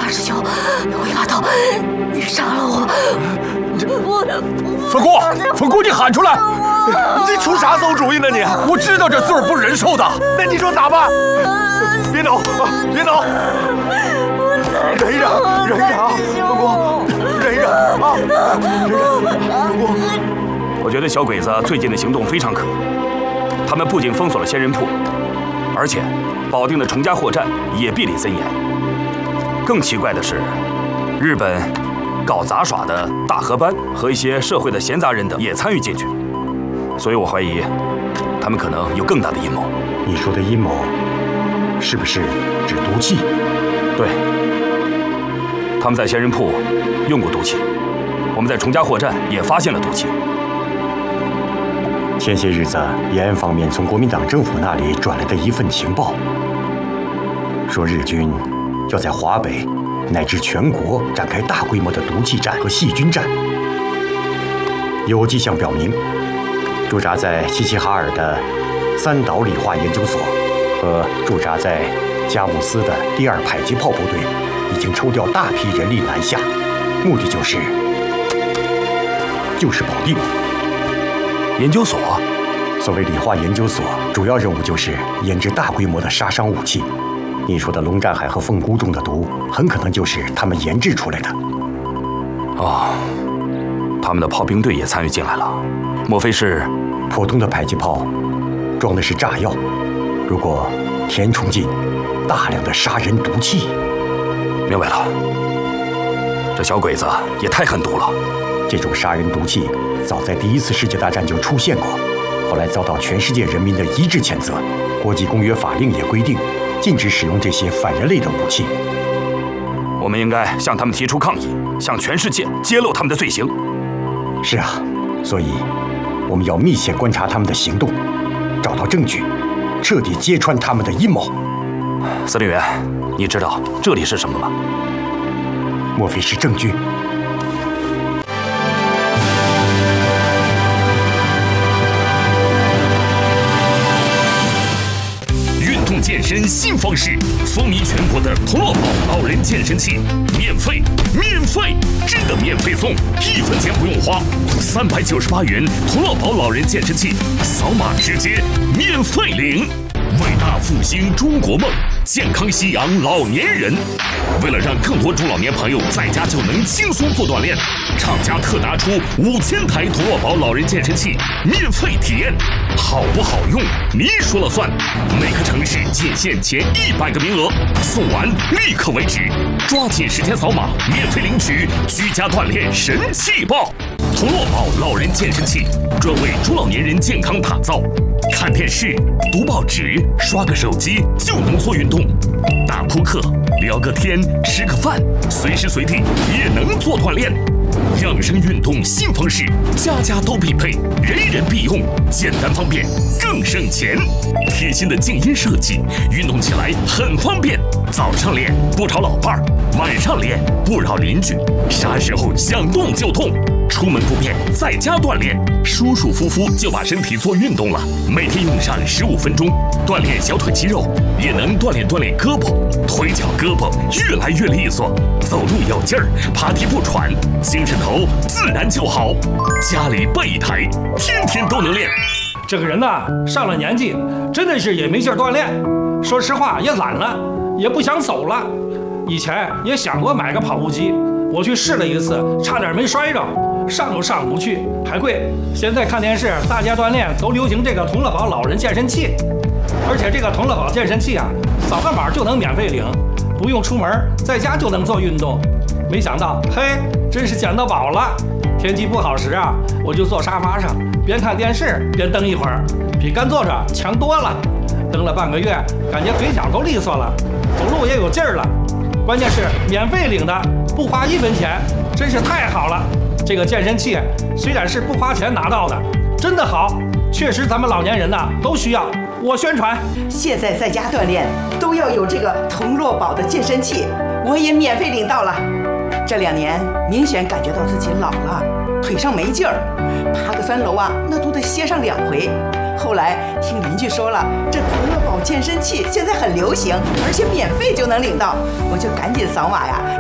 师兄，我一把刀，你杀了我！ 粉姑，你喊出来！ 你出啥馊主意呢你？ 我知道这罪不人受的， 那你说咋办？别走，别走！忍忍啊，粉姑，忍忍啊，粉姑。 我觉得小鬼子最近的行动非常可疑，他们不仅封锁了仙人铺，而且保定的崇家货站也壁垒森严。更奇怪的是，日本搞杂耍的大河班和一些社会的闲杂人等也参与进去，所以我怀疑他们可能有更大的阴谋。 你说的阴谋，是不是指毒气？ 对，他们在仙人铺用过毒气，我们在崇家货站也发现了毒气。 前些日子，延安方面从国民党政府那里转来的一份情报，说日军要在华北乃至全国展开大规模的毒气战和细菌战。有迹象表明，驻扎在齐齐哈尔的三岛理化研究所和驻扎在佳木斯的第2迫击炮部队已经抽调大批人力南下，目的就是保定。 研究所， 所谓理化研究所，主要任务就是研制大规模的杀伤武器。你说的龙战海和凤姑中的毒，很可能就是他们研制出来的。 哦，他们的炮兵队也参与进来了，莫非是？ 普通的迫击炮装的是炸药，如果填充进大量的杀人毒气， 明白了。这小鬼子也太狠毒了。 这种杀人毒气早在第1次世界大战就出现过，后来遭到全世界人民的一致谴责。国际公约法令也规定，禁止使用这些反人类的武器。 我们应该向他们提出抗议，向全世界揭露他们的罪行。 是啊，所以我们要密切观察他们的行动，找到证据，彻底揭穿他们的阴谋。 司令员，你知道这里是什么吗？ 莫非是证据？ 健身新方式，风靡全国的同乐宝老人健身器，免费，真的免费送，1分钱不用花，398元同乐宝老人健身器，扫码直接免费领。伟大复兴中国梦，健康夕阳老年人。为了让更多中老年朋友在家就能轻松做锻炼，厂家特拿出5000台同乐宝老人健身器免费体验，好不好用你说了算。每个城市仅限前100个名额，送完立刻为止，抓紧时间扫码免费领取居家锻炼神器包。同乐宝老人健身器专为中老年人健康打造，看电视、读报纸、刷个手机就能做运动，打扑克、聊个天、吃个饭，随时随地也能做锻炼。养生运动新方式，家家都必备，人人必用，简单方便，更省钱。贴心的静音设计，运动起来很方便。早上练不吵老伴儿，晚上练不扰邻居，啥时候想动就动。出门不便，在家锻炼，舒舒服服就把身体做运动了。每天用上15分钟，锻炼小腿肌肉，也能锻炼胳膊、腿脚、胳膊越来越利索，走路有劲儿，爬梯不喘，精神头自然就好。家里备一台，天天都能练。 这个人呐，上了年纪，真的是也没劲儿锻炼，说实话也懒了，也不想走了。以前也想过买个跑步机，我去试了一次，差点没摔着。上都上不去，还贵。现在看电视，大家锻炼都流行这个同乐宝老人健身器，而且这个同乐宝健身器啊，扫个码就能免费领，不用出门，在家就能做运动。没想到，嘿，真是捡到宝了。天气不好时啊，我就坐沙发上，边看电视边蹬一会儿，比干坐着强多了。蹬了半个月，感觉腿脚都利索了，走路也有劲儿了。关键是免费领的，不花1分钱，真是太好了。这个健身器虽然是不花钱拿到的，真的好，确实咱们老年人呐都需要。我宣传， 现在在家锻炼都要有这个同乐宝的健身器，我也免费领到了。这2年明显感觉到自己老了，腿上没劲儿，爬个3楼啊，那都得歇上2回。后来听邻居说了，这同乐宝健身器现在很流行，而且免费就能领到，我就赶紧扫码呀。